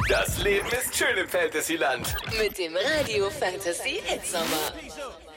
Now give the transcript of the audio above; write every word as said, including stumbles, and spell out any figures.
Das Leben ist schön im Fantasyland. Mit dem Radio Fantasy Hitsommer.